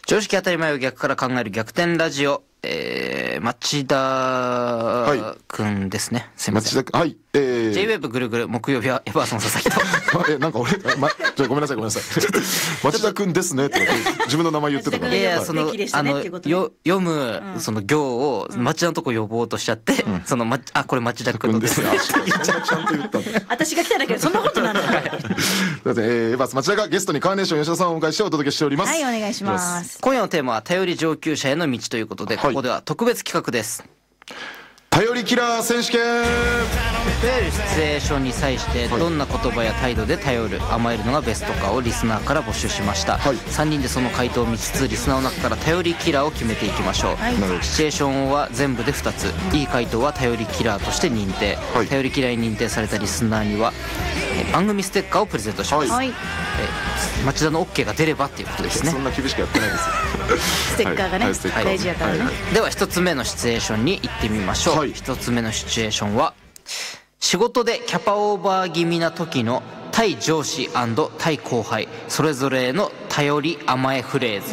常識当たり前を逆から考える逆転ラジオ、町田くんですね。すいません。 町田くん、はい。 J-Web ぐるぐる木曜日はエバーソン佐々木となんか俺、ごめんなさい。町田くんですねって自分の名前言ってたから。 いや、読む、その行を町田のとこ呼ぼうとしちゃって、これ町田くんですね。 ちゃんと言ったんだ。 私が来ただけでそんなことなんだ。 エバース町田がゲストにカーネーション吉田さんをお迎えしてお届けしております。 はい、お願いします。 今夜のテーマは頼り上級者への道ということで、ここでは特別企画です。 頼りキラー選手権。 いわゆるシチュエーションに際してどんな言葉や態度で頼る、甘えるのがベストかをリスナーから募集しました、3人でその回答を見つつリスナーの中から頼りキラーを決めていきましょう、シチュエーションは全部で2つ、いい回答は頼りキラーとして認定、頼りキラーに認定されたリスナーには番組ステッカーをプレゼントします、町田の OK が出ればっていうことですね。 そんな厳しくやってないですよ。 ステッカーがね、大事やからね。 では1つ目のシチュエーションに行ってみましょう。1つ目のシチュエーションは、仕事でキャパオーバー気味な時の対上司&対後輩それぞれへの頼り甘えフレーズ。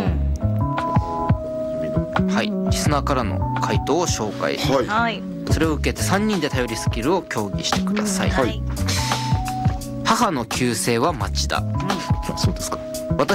はい、リスナーからの回答を紹介、それを受けて3人で頼りスキルを協議してください。母の旧姓は町田。 そうですか。